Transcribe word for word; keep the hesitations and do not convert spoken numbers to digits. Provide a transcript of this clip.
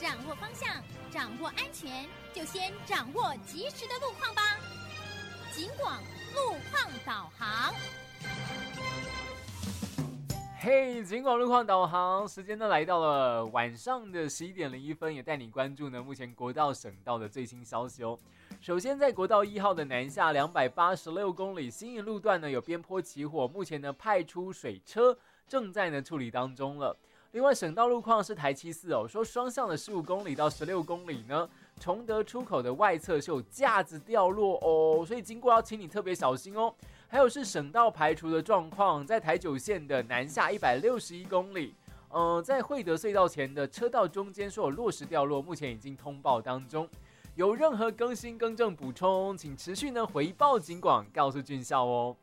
掌握方向，掌握安全，就先掌握及时的路况吧。警广路况导航。 嘿、hey, 警广路况导航时间呢来到了晚上的十一点零一分，也带你关注呢目前国道省道的最新消息哦。首先在国道一号的南下两百八十六公里新营路段呢有边坡起火，目前呢派出水车正在呢处理当中了。另外省道路况是台七四哦，说双向的十五公里到十六公里呢，崇德出口的外侧是有架子掉落哦，所以经过要请你特别小心哦。还有是省道排除的状况，在台九线的南下一百六十一公里，呃，在惠德隧道前的车道中间说有落石掉落，目前已经通报当中。有任何更新更正补充，请持续呢回报警广，告诉俊孝哦。